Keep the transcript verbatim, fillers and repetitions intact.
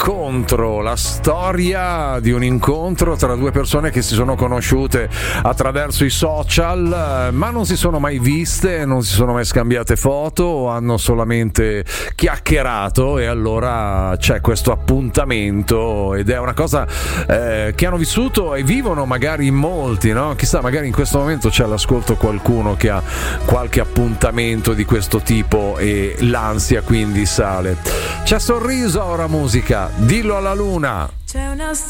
incontro, la storia di un incontro tra due persone che si sono conosciute attraverso i social, ma non si sono mai viste, non si sono mai scambiate foto, hanno solamente chiacchierato, e allora c'è questo appuntamento, ed è una cosa eh, che hanno vissuto e vivono magari in molti, no? Chissà, magari in questo momento c'è all'ascolto qualcuno che ha qualche appuntamento di questo tipo e l'ansia quindi sale. C'è sorriso, ora musica, dillo alla luna. C'è una